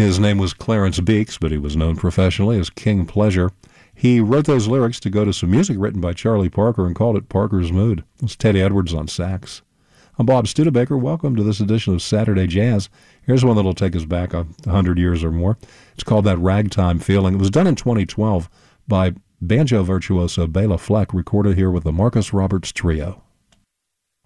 His name was Clarence Beeks, but he was known professionally as King Pleasure. He wrote those lyrics to go to some music written by Charlie Parker and called it Parker's Mood. It was Teddy Edwards on sax. I'm Bob Studebaker. Welcome to this edition of Saturday Jazz. Here's one that'll take us back 100 years or more. It's called That Ragtime Feeling. It was done in 2012 by banjo virtuoso Bela Fleck, recorded here with the Marcus Roberts Trio.